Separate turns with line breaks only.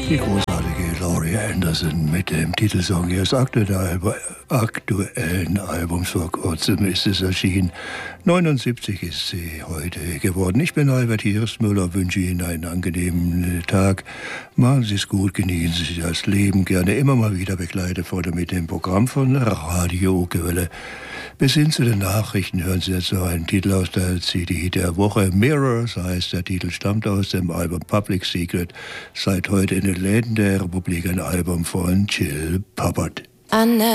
Die großartige Laurie Anderson mit dem Titelsong ihres aktuellen Albums. Vor kurzem ist es erschienen. 79 ist sie heute geworden. Ich bin Albert Hirschmüller, wünsche Ihnen einen angenehmen Tag. Machen Sie es gut, genießen Sie das Leben gerne. Immer mal wieder begleitet heute mit dem Programm von Radio Gölle. Bis hin zu den Nachrichten hören Sie jetzt noch einen Titel aus der CD der Woche. Mirrors heißt der Titel, stammt aus dem Album Public Secret. Seit heute in den Läden der Republik ein Album von Jill Poppert.